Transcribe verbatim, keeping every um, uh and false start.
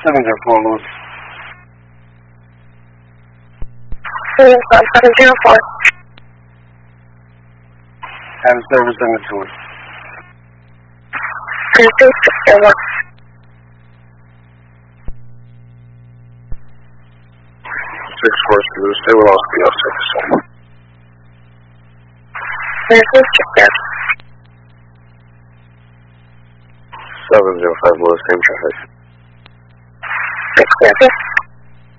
seven zero four, Louis. seven zero four. Have a service inventory. three two six zero one. six four two, stay with us, be outside. three two six zero. seven zero five, Louis, same traffic. six zero.